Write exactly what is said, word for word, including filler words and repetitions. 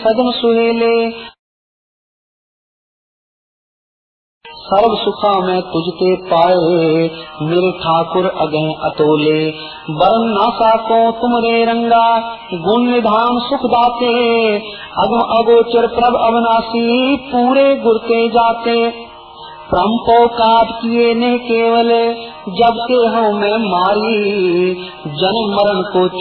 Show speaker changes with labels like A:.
A: सजन सुहेले। सर्व सुखा मैं तुझते पाए, मेरे ठाकुर अगह अतोले। बरन नासा को तुमरे रंगा, गुण निधान सुख दाते। अगम अगोचर प्रभ अविनाशी, पूरे गुरते जाते। प्रम्पो काट किए ने केवल, जब के हूँ मैं मारी। जन्म मरण को